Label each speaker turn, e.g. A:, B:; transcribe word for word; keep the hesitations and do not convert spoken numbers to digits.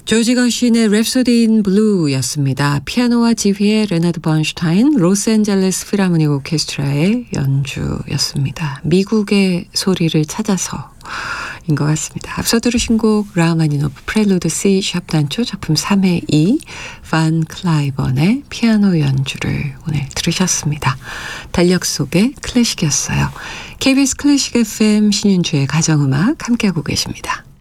A: 조지 거신의 랩소디 인 블루였습니다. 피아노와 지휘의 레나드 번슈타인, 로스앤젤레스 필하모닉 오케스트라의 연주였습니다. 미국의 소리를 찾아서인 것 같습니다. 앞서 들으신 곡 라흐마니노프 프렐루드 C 샵 단조 작품 삼의 이 반 클라이번의 피아노 연주를 오늘 들으셨습니다. 달력 속의 클래식이었어요. 케이비에스 클래식 에프엠 신윤주의 가정음악 함께하고 계십니다.